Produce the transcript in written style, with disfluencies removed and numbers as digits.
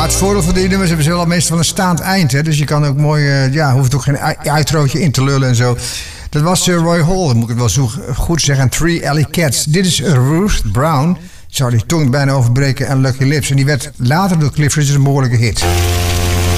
het voordeel van die nummers hebben ze wel meestal van een staand eind. Hè? Dus je kan ook mooi, hoeft ook geen uitrootje in te lullen en zo. Dat was Roy Hall, dat moet ik het wel zo goed zeggen. En Three Alley Cats. Dit is Ruth Brown. Charlie tong bijna overbreken en Lucky Lips. En die werd later door Cliff Richard een behoorlijke hit.